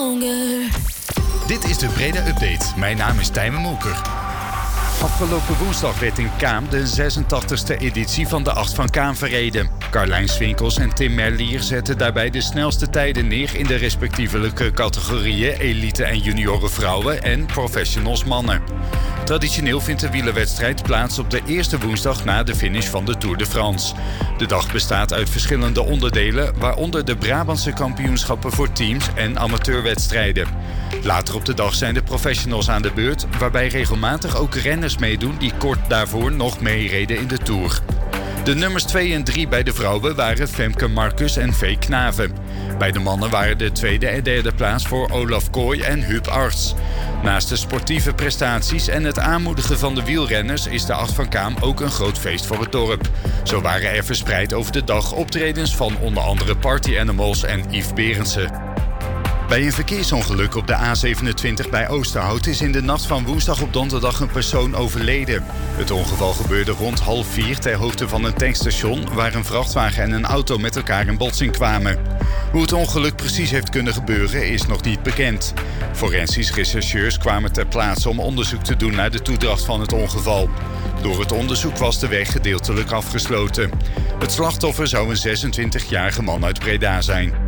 Dit is de Breda Update. Mijn naam is Tijmen Molker. Afgelopen woensdag werd in Kaam de 86e editie van de 8 van Kaam verreden. Carlijn Swinkels en Tim Merlier zetten daarbij de snelste tijden neer in de respectievelijke categorieën elite en junioren vrouwen en professionals mannen. Traditioneel vindt de wielerwedstrijd plaats op de eerste woensdag na de finish van de Tour de France. De dag bestaat uit verschillende onderdelen, waaronder de Brabantse kampioenschappen voor teams en amateurwedstrijden. Later op de dag zijn de professionals aan de beurt, waarbij regelmatig ook renners meedoen die kort daarvoor nog meereden in de Tour. De nummers 2 en 3 bij de vrouwen waren Femke Marcus en Vee Knaven. Bij de mannen waren de tweede en derde plaats voor Olaf Kooi en Huub Arts. Naast de sportieve prestaties en het aanmoedigen van de wielrenners is de 8 van Kaam ook een groot feest voor het dorp. Zo waren er verspreid over de dag optredens van onder andere Party Animals en Yves Berendsen. Bij een verkeersongeluk op de A27 bij Oosterhout is in de nacht van woensdag op donderdag een persoon overleden. Het ongeval gebeurde rond 3:30 ter hoogte van een tankstation waar een vrachtwagen en een auto met elkaar in botsing kwamen. Hoe het ongeluk precies heeft kunnen gebeuren is nog niet bekend. Forensisch rechercheurs kwamen ter plaatse om onderzoek te doen naar de toedracht van het ongeval. Door het onderzoek was de weg gedeeltelijk afgesloten. Het slachtoffer zou een 26-jarige man uit Breda zijn.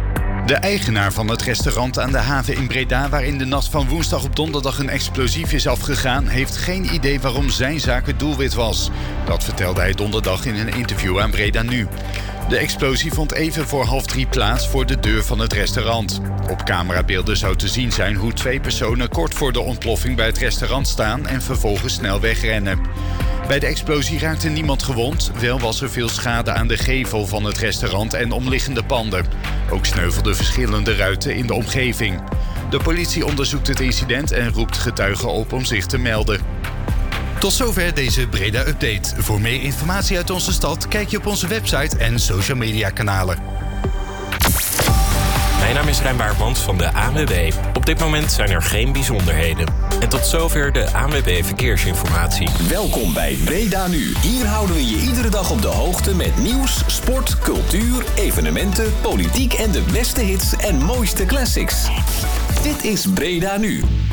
De eigenaar van het restaurant aan de haven in Breda, waar in de nacht van woensdag op donderdag een explosief is afgegaan, heeft geen idee waarom zijn zaak het doelwit was. Dat vertelde hij donderdag in een interview aan Breda Nu. De explosie vond even voor 2:30 plaats voor de deur van het restaurant. Op camerabeelden zou te zien zijn hoe 2 personen kort voor de ontploffing bij het restaurant staan en vervolgens snel wegrennen. Bij de explosie raakte niemand gewond, wel was er veel schade aan de gevel van het restaurant en omliggende panden. Ook sneuvelden verschillende ruiten in de omgeving. De politie onderzoekt het incident en roept getuigen op om zich te melden. Tot zover deze Breda Update. Voor meer informatie uit onze stad kijk je op onze website en social media kanalen. Mijn naam is Rijn Baartmans van de ANWB. Op dit moment zijn er geen bijzonderheden. En tot zover de ANWB Verkeersinformatie. Welkom bij Breda Nu. Hier houden we je iedere dag op de hoogte met nieuws, sport, cultuur, evenementen, politiek en de beste hits en mooiste classics. Dit is Breda Nu.